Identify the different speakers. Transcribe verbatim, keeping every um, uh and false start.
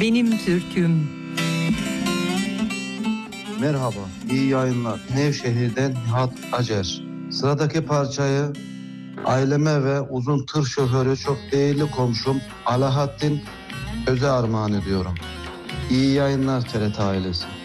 Speaker 1: benim türküm.
Speaker 2: Merhaba, iyi yayınlar. Nevşehir'den Nihat Acer. Sıradaki parçayı aileme ve uzun tır şoförü çok değerli komşum Alaaddin Öz'e armağan ediyorum. İyi yayınlar T R T ailesi.